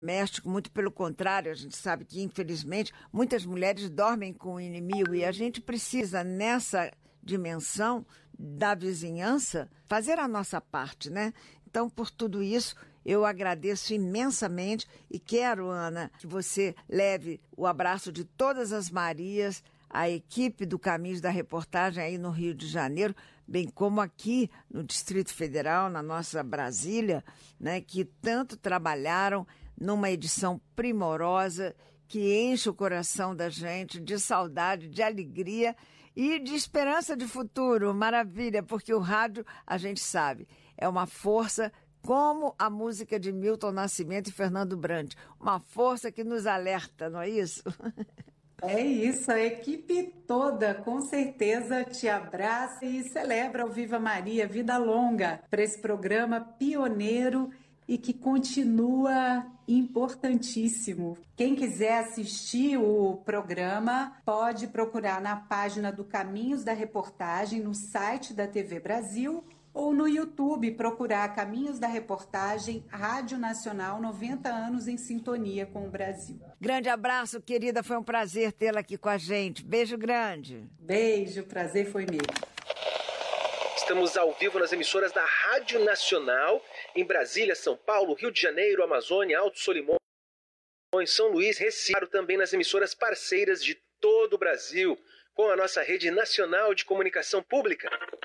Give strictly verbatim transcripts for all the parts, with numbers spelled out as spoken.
doméstico, muito pelo contrário, a gente sabe que, infelizmente, muitas mulheres dormem com o inimigo e a gente precisa, nessa dimensão da vizinhança, fazer a nossa parte, né? Então, por tudo isso, eu agradeço imensamente e quero, Ana, que você leve o abraço de todas as Marias, a equipe do Caminhos da Reportagem aí no Rio de Janeiro, bem como aqui no Distrito Federal, na nossa Brasília, né, que tanto trabalharam numa edição primorosa que enche o coração da gente de saudade, de alegria e de esperança de futuro. Maravilha, porque o rádio, a gente sabe, é uma força como a música de Milton Nascimento e Fernando Brant, uma força que nos alerta, não é isso? É isso, a equipe toda com certeza te abraça e celebra o Viva Maria, vida longa, para esse programa pioneiro e que continua importantíssimo. Quem quiser assistir o programa pode procurar na página do Caminhos da Reportagem no site da T V Brasil ou no YouTube procurar Caminhos da Reportagem, Rádio Nacional, noventa anos em sintonia com o Brasil. Grande abraço, querida, foi um prazer tê-la aqui com a gente. Beijo grande. Beijo, prazer foi meu. Estamos ao vivo nas emissoras da Rádio Nacional, em Brasília, São Paulo, Rio de Janeiro, Amazônia, Alto Solimões, São Luís, Recife, também nas emissoras parceiras de todo o Brasil, com a nossa rede nacional de comunicação pública.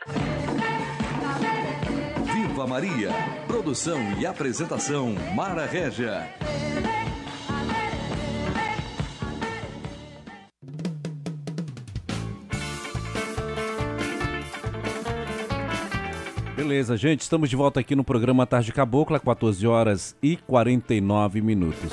Viva Maria, produção e apresentação Mara Régia. Beleza, gente, estamos de volta aqui no programa Tarde Cabocla, quatorze horas e quarenta e nove minutos.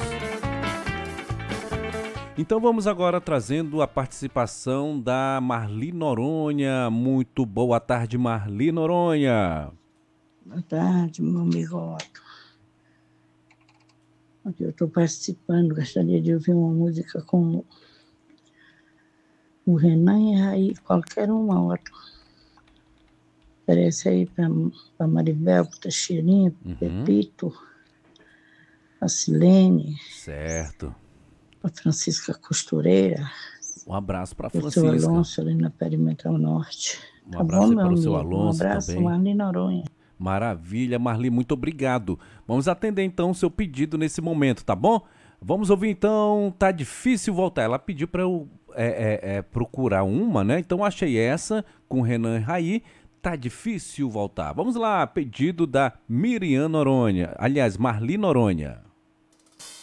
Então vamos agora trazendo a participação da Marli Noronha. Muito boa tarde, Marli Noronha. Boa tarde, meu amigo Otto. Aqui eu estou participando, gostaria de ouvir uma música com o Renan e a Raí, qualquer uma, Otto. Oferece aí para Maribel, para Teixeirinha, para uhum. Pepito, a Silene. Certo. Para Francisca Costureira. Um abraço para a Francisca. Para o seu Alonso ali na Perimetral Norte. Um tá abraço bom, para meu o seu amigo? Alonso um abraço, também. Marli Noronha. Maravilha, Marli, muito obrigado. Vamos atender então o seu pedido nesse momento, tá bom? Vamos ouvir então, Tá Difícil Voltar. Ela pediu para eu é, é, é, procurar uma, né? Então achei essa com Renan e Raí. Tá Difícil Voltar. Vamos lá, pedido da Miriam Noronha. Aliás, Marli Noronha.